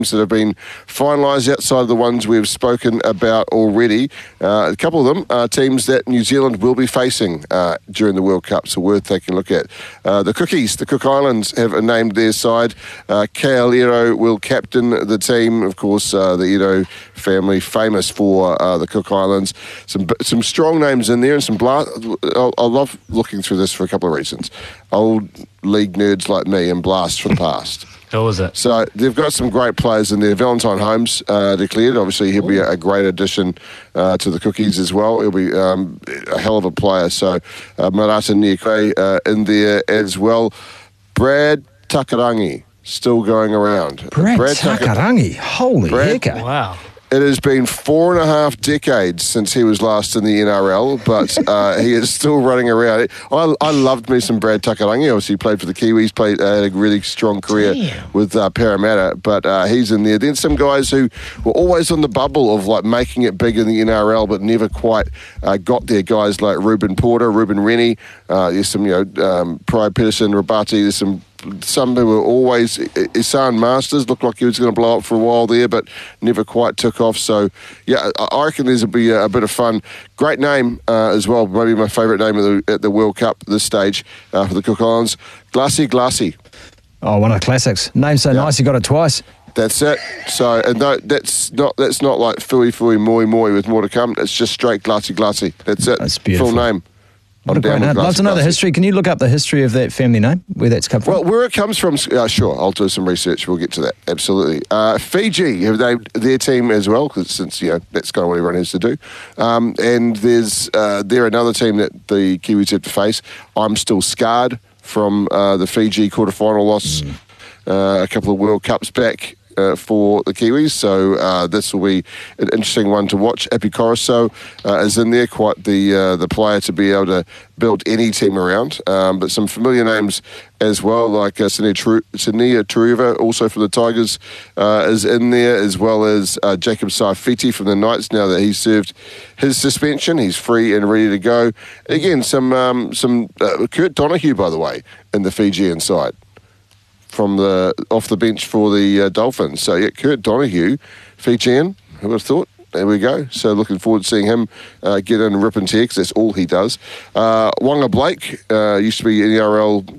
that have been finalised outside of the ones we've spoken about already. A couple of them are teams that New Zealand will be facing during the World Cup, so worth taking a look at. The Cookies, the Cook Islands, have named their side. Kale Iro will captain the team. Of course, the Iro family famous for the Cook Islands. Some strong names in there and some blast. I love looking through this for a couple of reasons. Old league nerds like me and blasts from the past. Who was it? So they've got some great players in there. Valentine Holmes declared. Obviously, he'll be a great addition to the Cookies as well. He'll be a hell of a player. So Marata Niakwe in there as well. Brad Takarangi still going around. Brad Takarangi? Holy hecker. Wow. It has been 4.5 decades since he was last in the NRL, but he is still running around. I loved me some Brad Takarangi. Obviously, he played for the Kiwis, had a really strong career with Parramatta, but he's in there. Then some guys who were always on the bubble of like making it big in the NRL, but never quite got there. Guys like Ruben Porter, Ruben Rennie. There's some, Pride Peterson, Rabati. There's some who were always Isan Masters looked like he was going to blow up for a while there, but never quite took off. So yeah, I reckon there's will be a bit of fun. Great name as well, maybe my favourite name at the World Cup this stage for the Cook Islands. Glassy. Oh, one of the classics. Name so nice you got it twice. That's it. So and no, that's not like Fui Moi with more to come. It's just straight Glassy. That's it. That's beautiful. Full name. What a great name. I'd love to know the history. Can you look up the history of that family name, where that's come from? Well, where it comes from, sure, I'll do some research. We'll get to that, absolutely. Fiji have named their team as well, because since, that's kind of what everyone has to do. And they're another team that the Kiwis have to face. I'm still scarred from the Fiji quarterfinal loss a couple of World Cups back. For the Kiwis, so this will be an interesting one to watch. Epi Coruscant is in there, quite the player to be able to build any team around, but some familiar names as well, like Sania Turuva, also for the Tigers, is in there, as well as Jacob Saifiti from the Knights. Now that he's served his suspension, he's free and ready to go. Again, some Kurt Donahue, by the way, in the Fijian side. From off the bench for the Dolphins. So, yeah, Kurt Donahue, Fijian, who would have thought? There we go. So looking forward to seeing him get in, rip and tear, because that's all he does. Wanga Blake used to be NRL